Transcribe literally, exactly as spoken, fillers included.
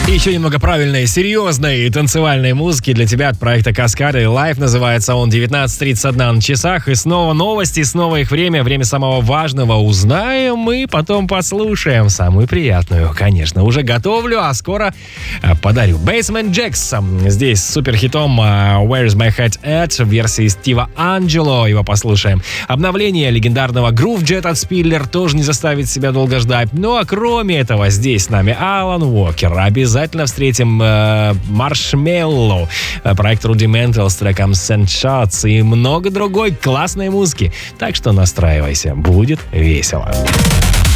И еще немного правильной, серьезной и танцевальной музыки для тебя от проекта «Каскады». Лайв называется он, девятнадцать тридцать один на часах. И снова новости, снова их время. Время самого важного узнаем и потом послушаем. Самую приятную, конечно, уже готовлю, а скоро подарю. Basement Jaxx здесь с суперхитом «Where's My Head At» в версии Стива Анджело. Его послушаем. Обновление легендарного Groove Jet от Spiller тоже не заставит себя долго ждать. Ну а кроме этого, здесь с нами Алан Уокер. Обязательно Обязательно встретим Маршмеллоу, э, проект Rudimental с треком Send Shots и много другой классной музыки. Так что настраивайся, будет весело.